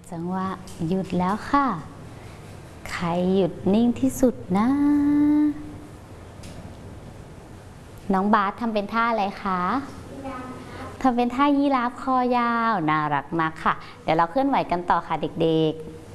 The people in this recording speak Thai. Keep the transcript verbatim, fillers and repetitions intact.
จังหวะหยุดแล้วค่ะ ใครหยุดนิ่งที่สุดนะ น้องบาสทำเป็นท่าอะไรคะทำเป็นท่ายีราฟคอยาวน่ารักมากค่ะ เดี๋ยวเราเคลื่อนไหวกันต่อค่ะเด็กๆ